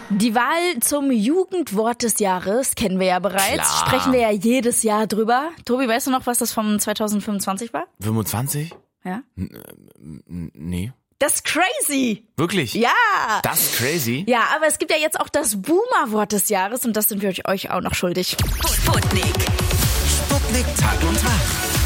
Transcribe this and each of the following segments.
Die Wahl zum Jugendwort des Jahres kennen wir ja bereits. Klar. Sprechen wir ja jedes Jahr drüber. Tobi, weißt du noch, was das vom 2025 war? 25? Ja. Nee. Das ist crazy. Wirklich? Ja. Das ist crazy? Ja, aber es gibt ja jetzt auch das Boomer-Wort des Jahres und das sind wir euch auch noch schuldig. Sputnik. Sputnik Tag und Tag.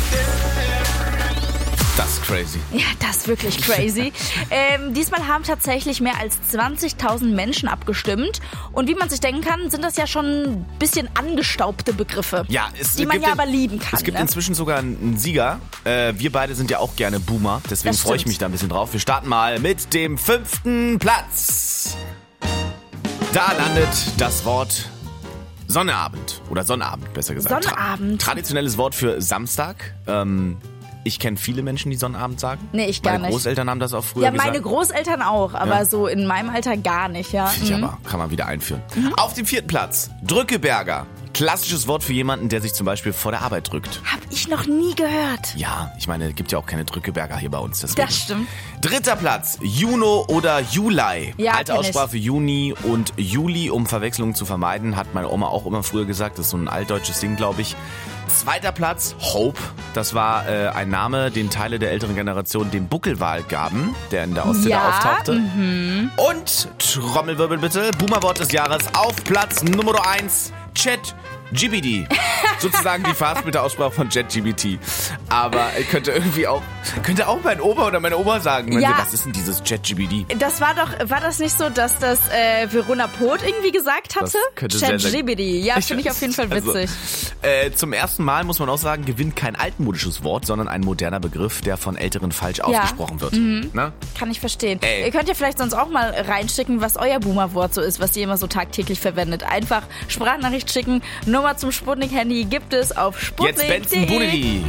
Das ist crazy. Ja, das ist wirklich crazy. Diesmal haben tatsächlich mehr als 20.000 Menschen abgestimmt. Und wie man sich denken kann, sind das ja schon ein bisschen angestaubte Begriffe. Ja, die man ja aber lieben kann. Es gibt ne? inzwischen sogar einen Sieger. Wir beide sind ja auch gerne Boomer, deswegen Das freue ich stimmt. mich da ein bisschen drauf. Wir starten mal mit dem 5. Platz. Da landet das Wort Sonnabend. Oder Sonnabend, besser gesagt. Sonnabend. Traditionelles Wort für Samstag. Ich kenne viele Menschen, die Sonnabend sagen. Nee, ich gar Meine nicht. Großeltern haben das auch früher Ja, gesagt. meine Großeltern auch, aber Ja. so in meinem Alter gar nicht, ja. Finde ich aber, kann man wieder einführen. Auf dem 4. Platz, Drückeberger. Klassisches Wort für jemanden, der sich zum Beispiel vor der Arbeit drückt. Hab ich noch nie gehört. Ja, ich meine, es gibt ja auch keine Drückeberger hier bei uns. Deswegen. Das stimmt. 3. Platz, Juno oder Juli. Ja, Alte kenn Aussprache für Juni und Juli, um Verwechslungen zu vermeiden, hat meine Oma auch immer früher gesagt. Das ist so ein altdeutsches Ding, glaube ich. 2. Platz, Hope. Das war ein Name, den Teile der älteren Generation dem Buckelwal gaben, der in der Ostseite Ja, auftauchte. Und, Trommelwirbel bitte, Boomerwort des Jahres auf Platz Nummer 1, ChatGPT. Sozusagen die Fastbitter-Aussprache von ChatGPT. Aber könnte auch mein Opa oder meine Oma sagen, wenn Ja. was ist denn dieses ChatGPT? War das nicht so, dass das Verona Poth irgendwie gesagt hatte? Das könnte sehr, sehr- ChatGPT. Ja, finde ich auf jeden Fall witzig. Also, zum ersten Mal, muss man auch sagen, gewinnt kein altmodisches Wort, sondern ein moderner Begriff, der von Älteren falsch ausgesprochen wird. Ne? Kann ich verstehen. Ey. Ihr könnt ja vielleicht sonst auch mal reinschicken, was euer Boomer-Wort so ist, was ihr immer so tagtäglich verwendet. Einfach Sprachnachricht schicken. Nummer zum Sputnik-Handy gibt es auf Jetzt Benson sputnik.de. Bunedi.